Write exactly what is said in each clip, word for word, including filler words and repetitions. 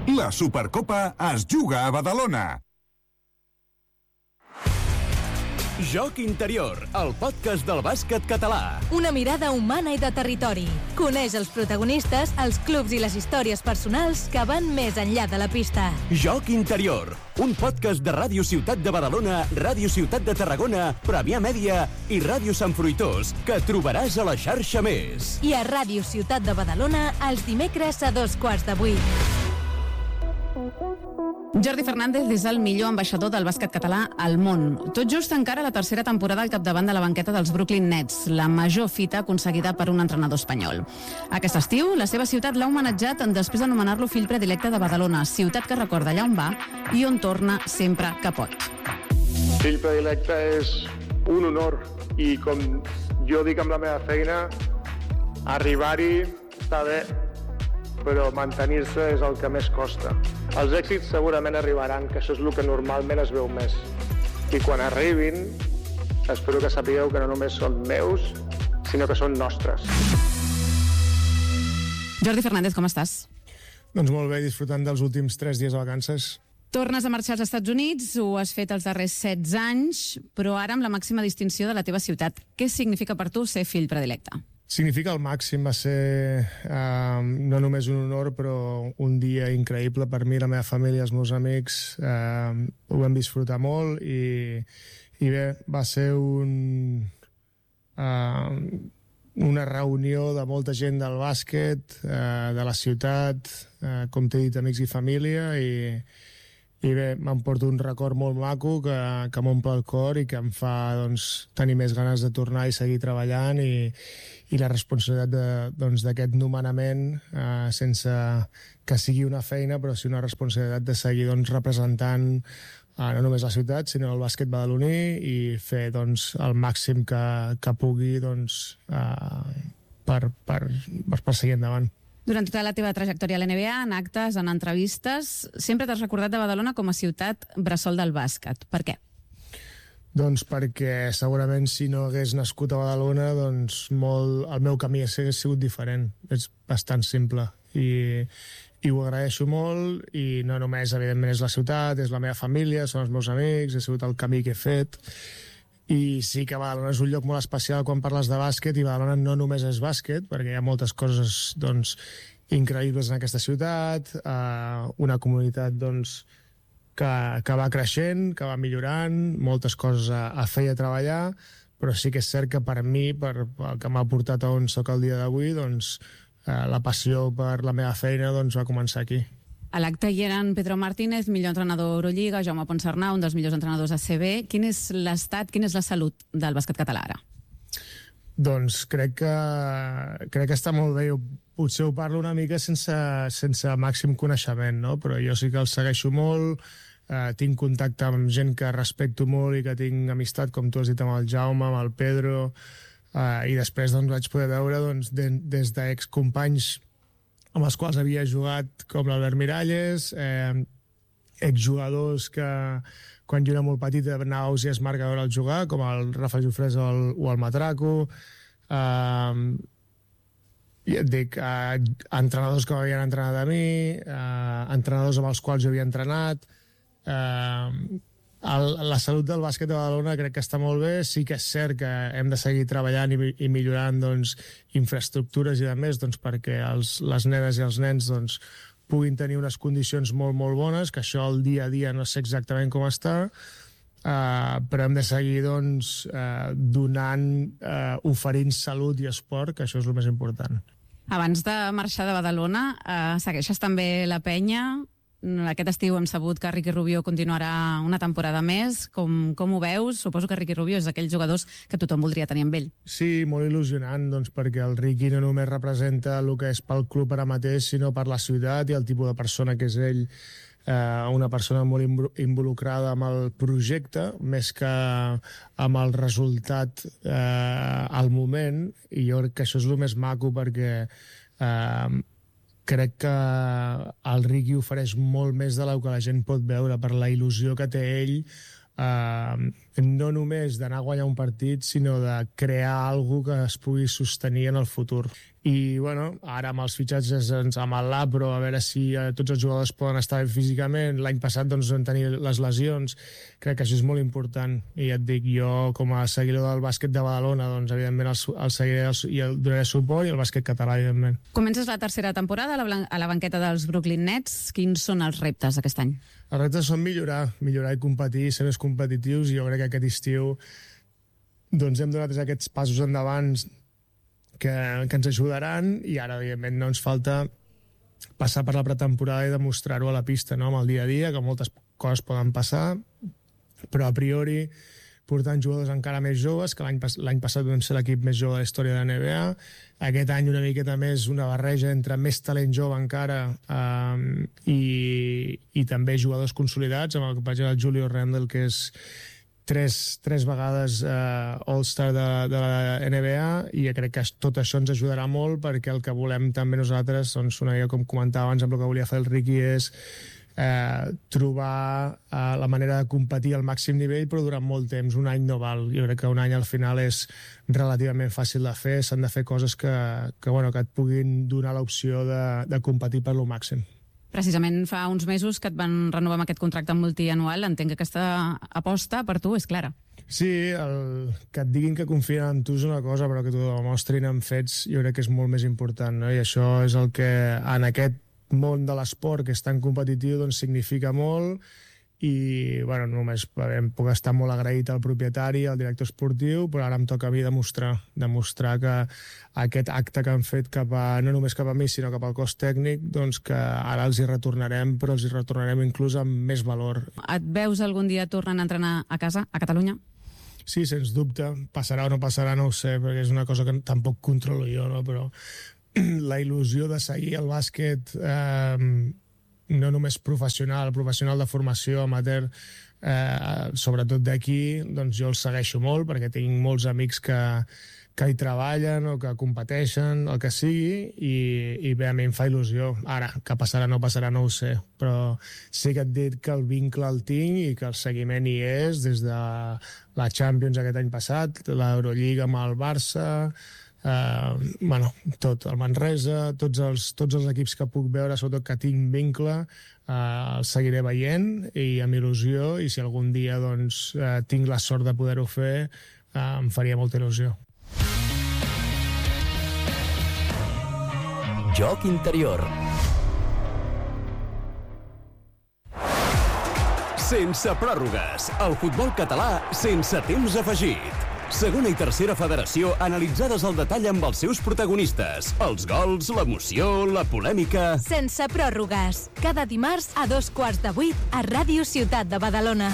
La Supercopa es juga a Badalona. Joc Interior, el podcast del bàsquet català. Una mirada humana i de territori. Coneix els protagonistes, els clubs i les històries personals que van més enllà de la pista. Joc Interior, un podcast de Ràdio Ciutat de Badalona, Ràdio Ciutat de Tarragona, Premià Mèdia i Ràdio Sant Fruitós, que trobaràs a la xarxa Més. I a Ràdio Ciutat de Badalona, els dimecres a dos quarts de vuit. Jordi Fernández és el millor ambaixador del bàsquet català al món. Tot just encara la tercera temporada al capdavant de la banqueta dels Brooklyn Nets, la major fita aconseguida per un entrenador espanyol. Aquest estiu, la seva ciutat l'ha homenatjat després d'anomenar-lo fill predilecte de Badalona, ciutat que recorda allà on va i on torna sempre que pot. Fill predilecte és un honor i, com jo dic amb la meva feina, arribar-hi està bé, però mantenir-se és el que més costa. Els èxits segurament arribaran, que això és el que normalment es veu més. I quan arribin, espero que sapigueu que no només són meus, sinó que són nostres. Jordi Fernández, com estàs? Doncs molt bé, disfrutant dels últims tres dies de vacances. Tornes a marxar als Estats Units, ho has fet els darrers setze anys, però ara amb la màxima distinció de la teva ciutat. Què significa per tu ser fill predilecte? Significa el màxim, va ser eh, no només un honor, però un dia increïble per mi, la meva família, els meus amics, eh, ho vam disfrutar molt i, i bé, va ser un, eh, una reunió de molta gent del bàsquet, eh, de la ciutat, eh, com t'he dit, amics i família, i, i bé, m'emporto un record molt maco que, que m'omple el cor i que em fa doncs, tenir més ganes de tornar i seguir treballant i, i la responsabilitat d'aquest doncs, nomenament eh, sense que sigui una feina però sí una responsabilitat de seguir doncs, representant eh, no només la ciutat sinó el bàsquet badaloní i fer doncs, el màxim que, que pugui doncs, eh, per, per, per, per seguir endavant. Durant tota la teva trajectòria a l'N B A, en actes, en entrevistes, sempre t'has recordat de Badalona com a ciutat bressol del bàsquet. Per què? Doncs perquè segurament si no hagués nascut a Badalona, doncs molt, el meu camí hagués sigut diferent. És bastant simple. I, i ho agraeixo molt, i no només, evidentment, és la ciutat, és la meva família, són els meus amics, ha sigut el camí que he fet. I sí que Badalona és un lloc molt especial quan parles de bàsquet, i Badalona no només és bàsquet, perquè hi ha moltes coses doncs, increïbles en aquesta ciutat, eh, una comunitat doncs, que, que va creixent, que va millorant, moltes coses a, a fer i a treballar, però sí que és cert que per mi, per, per el que m'ha portat a on soc el dia d'avui, doncs, eh, la passió per la meva feina doncs, va començar aquí. A l'acte hi eren Pedro Martínez, millor entrenador Eurolliga, Jaume Ponsarnau, un dels millors entrenadors A C B. Quin és l'estat, quina és la salut del bàsquet català ara? Doncs crec que, crec que està molt bé. Jo potser ho parlo una mica sense, sense màxim coneixement, no? Però jo sí que el segueixo molt, eh, tinc contacte amb gent que respecto molt i que tinc amistat, com tu has dit, amb el Jaume, amb el Pedro, eh, i després doncs, vaig poder veure doncs, de, des d'excompanys amb els quals havia jugat, com l'Albert Miralles, eh, exjugadors que quan jo era molt petit anava a marcador al jugar, com el Rafa Jofrés o el, o el Matraco, eh, i et dic, eh, entrenadors que m'havien entrenat a mi, eh, entrenadors amb els quals jo havia entrenat, eh, el, la salut del bàsquet de Badalona crec que està molt bé. Sí que és cert que hem de seguir treballant i, i millorant doncs, infraestructures i de més doncs, perquè els, les nenes i els nens doncs, puguin tenir unes condicions molt molt bones, que això el dia a dia no sé exactament com està, uh, però hem de seguir doncs, uh, donant, uh, oferint salut i esport, que això és el més important. Abans de marxar de Badalona, uh, segueixes també la penya. Aquest estiu hem sabut que Ricky Rubio continuarà una temporada més. Com, com ho veus? Suposo que Ricky Rubio és d'aquells jugadors que tothom voldria tenir amb ell. Sí, molt il·lusionant, doncs, perquè el Ricky no només representa el que és pel club ara mateix, sinó per la ciutat i el tipus de persona que és ell. Eh, una persona molt involucrada amb el projecte, més que amb el resultat eh, al moment, i jo crec que això és el més maco perquè eh, crec que el Ricky ofereix molt més de la que la gent pot veure per la il·lusió que té ell, eh, no només d'anar a guanyar un partit, sinó de crear alguna que es pugui sostenir en el futur. I, bueno, ara amb els fitxatges ens amb el Labro, a veure si eh, tots els jugadors poden estar bé físicament. L'any passat doncs, vam tenir les lesions. Crec que això és molt important. I ja et dic, jo, com a seguidor del bàsquet de Badalona, doncs, evidentment, el, el seguiré i el donaré suport, i el bàsquet català, evidentment. Comences la tercera temporada a la, a la banqueta dels Brooklyn Nets. Quins són els reptes aquest any? Els reptes són millorar, millorar i competir, ser més competitius, i jo crec que aquest estiu doncs, hem donat aquests passos endavant que, que ens ajudaran, i ara, evidentment, no ens falta passar per la pretemporada i demostrar-ho a la pista, no? Amb el dia a dia, que moltes coses poden passar, però a priori portant jugadors encara més joves, que l'any pas passat vam ser l'equip més jove de la història de la N B A. Aquest any una miqueta més una barreja entre més talent jove encara eh, i, i també jugadors consolidats, amb el que vaig dir el Julio Randle, que és tres, tres vegades uh, All-Star de, de la N B A, i crec que tot això ens ajudarà molt, perquè el que volem també nosaltres, doncs, una mica com comentava abans amb el que volia fer el Riqui, és eh, trobar eh, la manera de competir al màxim nivell, però durant molt temps. Un any no val. Jo crec que un any al final és relativament fàcil de fer, s'han de fer coses que, que, bueno, que et puguin donar l'opció de, de competir per lo màxim. Precisament fa uns mesos que et van renovar amb aquest contracte multianual. Entenc que aquesta aposta per tu és clara. Sí, el, que et diguin que confien en tu és una cosa, però que t'ho demostrin amb fets jo crec que és molt més important, no? I això és el que en aquest món de l'esport, que és tan competitiu, doncs significa molt. I bueno, només em puc estar molt agraït al propietari, al director esportiu, però ara em toca a mi demostrar demostrar que aquest acte que han fet cap a, no només cap a mi, sinó cap al cos tècnic, doncs que ara els hi retornarem, però els hi retornarem inclús amb més valor. Et veus algun dia tornant a entrenar a casa, a Catalunya? Sí, sens dubte. Passarà o no passarà, no ho sé, perquè és una cosa que tampoc controlo jo, no? Però la il·lusió de seguir el bàsquet, eh, no només professional, professional de formació amateur, eh, sobretot d'aquí, doncs jo el segueixo molt, perquè tinc molts amics que, que hi treballen o que competeixen, el que sigui, i, i bé, a mi em fa il·lusió. Ara, que passarà o no passarà, no ho sé, però sí que et dic que el vincle el tinc i que el seguiment hi és, des de la Champions aquest any passat, l'Eurolliga amb el Barça, Uh, bueno, tot, el Manresa, tots els, tots els equips que puc veure, sobretot que tinc vincle, uh, els seguiré veient i amb il·lusió, i si algun dia doncs, uh, tinc la sort de poder-ho fer, uh, em faria molta il·lusió. Joc interior. Sense pròrrogues, el futbol català sense temps afegit. Segona i tercera federació analitzades al detall amb els seus protagonistes. Els gols, l'emoció, la polèmica... Sense pròrrogues. Cada dimarts a dos quarts de vuit a Ràdio Ciutat de Badalona.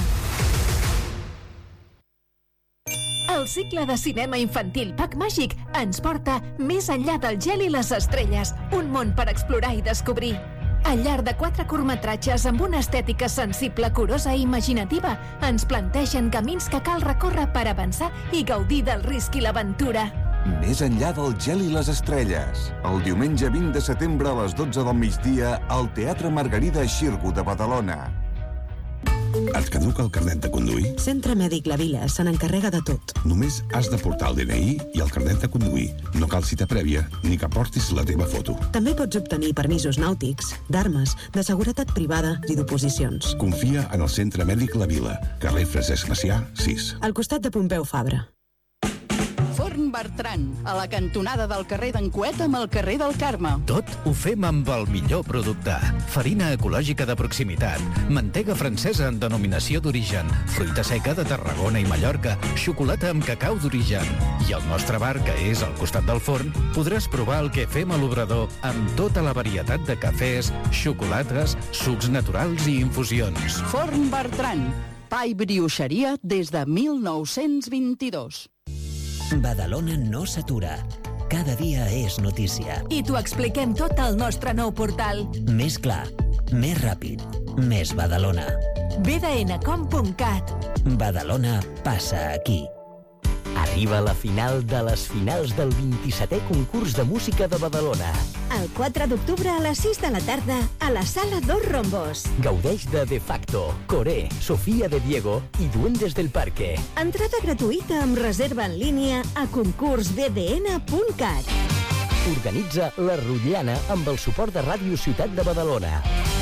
El cicle de cinema infantil Pack Màgic ens porta més enllà del gel i les estrelles. Un món per explorar i descobrir. Al llarg de quatre curtmetratges amb una estètica sensible, curosa i imaginativa, ens plantegen camins que cal recórrer per avançar i gaudir del risc i l'aventura. Més enllà del gel i les estrelles. El diumenge vint de setembre a les dotze del migdia al Teatre Margarida Xirgu de Badalona. Et caduca el carnet de conduir? Centre Mèdic La Vila se n'encarrega de tot. Només has de portar el D N I i el carnet de conduir. No cal cita prèvia, ni que portis la teva foto. També pots obtenir permisos nàutics, d'armes, de seguretat privada i d'oposicions. Confia en el Centre Mèdic La Vila, carrer Francesc Macià, sis. Al costat de Pompeu Fabra. Forn Bertran, a la cantonada del carrer d'en Cuet amb el carrer del Carme. Tot ho fem amb el millor producte. Farina ecològica de proximitat, mantega francesa en denominació d'origen, fruita seca de Tarragona i Mallorca, xocolata amb cacau d'origen. I al nostre bar, que és al costat del forn, podràs provar el que fem a l'obrador amb tota la varietat de cafès, xocolates, sucs naturals i infusions. Forn Bertran, pa i brioixeria des de mil nou-cents vint-i-dos. Badalona no s'atura. Cada dia és notícia. I t'ho expliquem tot al nostre nou portal. Més clar, més ràpid, més Badalona. b d n com punt cat. Badalona passa aquí. Arriba la final de les finals del vint-i-setè concurs de música de Badalona. El quatre d'octubre a les sis de la tarda a la Sala Dos Rombos. Gaudeix de De Facto, Coré, Sofía de Diego i Duendes del Parque. Entrada gratuïta amb reserva en línia a concurs b d n punt cat. Organitza la Rotllana amb el suport de Ràdio Ciutat de Badalona.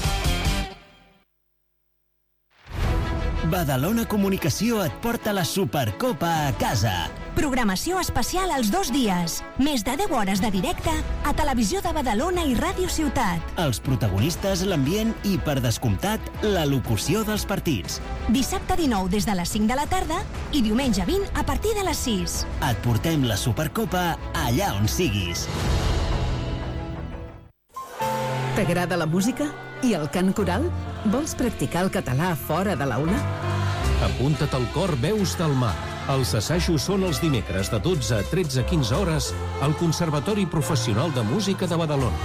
Badalona Comunicació et porta la Supercopa a casa. Programació especial els dos dies. Més de deu hores de directe a Televisió de Badalona i Ràdio Ciutat. Els protagonistes, l'ambient i, per descomptat, la locució dels partits. Dissabte dinou des de les cinc de la tarda i diumenge vint a partir de les sis. Et portem la Supercopa allà on siguis. T'agrada la música? I el cant coral? Vols practicar el català fora de l'aula? Apunta't al cor Veus del Mar. Els assajos són els dimecres de dotze a tretze a quinze hores al Conservatori Professional de Música de Badalona.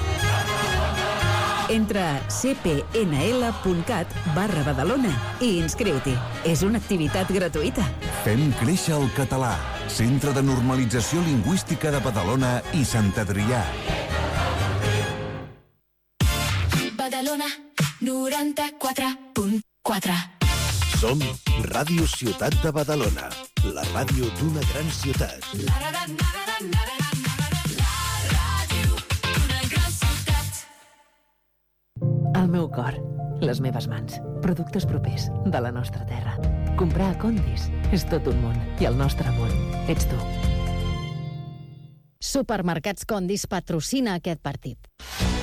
Entra a c p n l punt cat barra Badalona i inscriu-t'hi. És una activitat gratuïta. Fem créixer el català. Centre de Normalització Lingüística de Badalona i Sant Adrià. Badalona noranta-quatre punt quatre. Som Ràdio Ciutat de Badalona, la ràdio d'una gran ciutat. La ràdio d'una gran ciutat. El meu cor, les meves mans, productes propers de la nostra terra. Comprar a Condis és tot un món i el nostre món ets tu. Supermercats Condis patrocina aquest partit.